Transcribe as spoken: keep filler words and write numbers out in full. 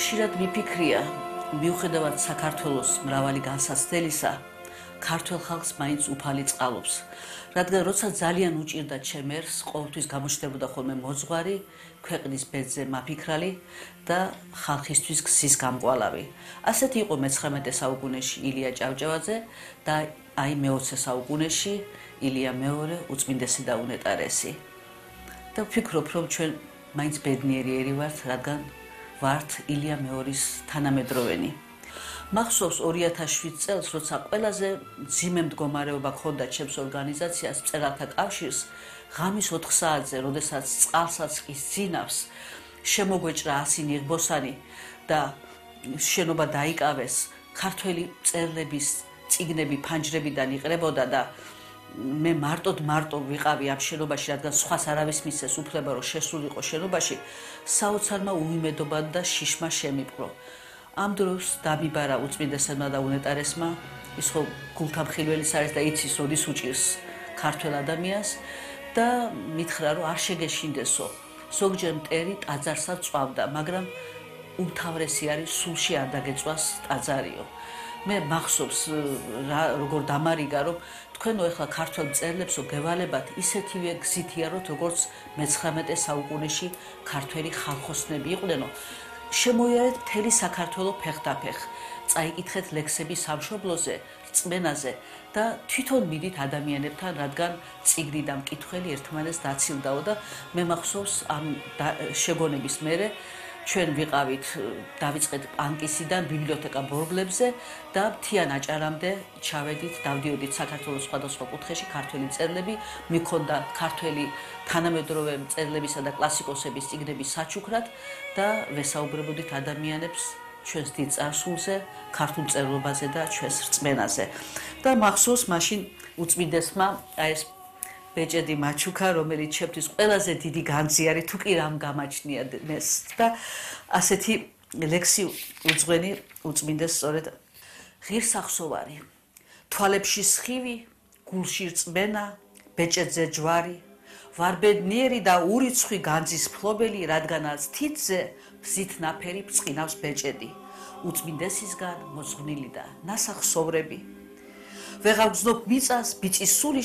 ხშირად მიფიქრია, მიუხედავად საქართველოს მრავალი განსაცდელისა, ქართველ ხალხს მაინც უფალი წყალობს. რადგან როცა ძალიან უჭირდა ჩემ ერს, ყოველთვის გამოჩნდებოდა ხოლმე მოძღვარი, ქვეყნის ბედზე მაფიქრალი და ხალხისთვის გზის გამყვალავი. ასეთი იყო მეცხრამეტე საუკუნეში ილია ჭავჭავაძე და აი მეოცე საუკუნეში ილია მეორე უწმინდესი და უნეტარესი. და ვფიქრობ, რომ ჩვენ მაინც ბედნიერი ერი ვართ, რადგან ვართ ილია მეორის თანამედროვენი. მახსოვს ორი ათას შვიდ წელს, როცა ყველაზე მძიმე მდგომარეობა ჰქონდა ჩემს ორგანიზაციას, მწერალთა კავშირს, ღამის ოთხ საათზე, როდესაც წყალსაცხლის ძინავს, შემოგვეჭრა ასი ნიღბოსანი და შენობა დაიკავეს, ქართველი მწერლების წიგნები ფანჯრებიდან იყრებოდა და მე მარტოდ მარტო ვიყავი ამ შენობაში, რადგან სხვას არავის მისცეს უფლება, რომ შესულიყო შენობაში, საოცარმა უიმედობად და შიშმა შემიპყრო. ამ დროს დამიბარა უწმინდესებმა და უნეტარესმა, ის ხო გულთამხილველის არის და იცის, როდის უჭირს ქართველ ადამიანს და მითხრა, რომ არ შეგეშინდესო. ზოგჯერ მტერი ტაძარსაც წვავდა, მაგრამ უმთავრესი არის სულში არ დაგეწვას ტაძარიო. მე მახსოვს როგორ დამარიგა, რომ თქვენო ეხლა ქართველ მწერლებსო გევალებათ ისეთივე გზით იაროთ, როგორც მეცხრამეტე საუკუნეში ქართველი ხალხოსნები იყვნენო. შემოიარეთ მთელი საქართველო ფეხდაფეხ, წაიკითხეთ ლექსები სამშობლოზე, რწმენაზე და თვითონ მიდით ადამიანებთან, რადგან წიგნი და მკითხველი ერთმანეთს დაცილდაო და მე მახსოვს ამ შეგონების მერე ჩვენ ვიყავით, დავიწყეთ პანკისიდან ბიბლიოთეკა ბორბლებზე და მთიან აჭარამდე ჩავედით, დავდიოდით საქართველოს სხვადასხვა კუთხეში ქართველი მწერლები, მიქონდა ქართველი თანამედროვე მწერლებისა და კლასიკოსების წიგნების საჩუქრად და ვესაუბრებოდით ადამიანებს ჩვენს დიდ წარსულზე, ქართულ მწერლობაზე და ჩვენს რწმენაზე. და მახსოვს მაშინ უწმინდესმა აი ეს ბეჭედი მაჩუქა, რომელიც ჩემთვის ყველაზე დიდი განძი არის, თუ კი რამ გამაჩნია მეს და ასეთი ლექსი უძღვენი უწმინდეს სწორედ ღირსახსოვარი, თვალებში სხივი, გულში რწმენა, ბეჭედზე ჯვარი, ვარბედნიერი და ურიცხვი განძის ფლობელი, რადგანაც თითზე ბზით ნაფერი ბრწყინავს ბეჭედი, უწმინდესისგან მოძღვნილი და ნასახსოვრები. ვეღარ გრძნობ მიწას, ბიწის სული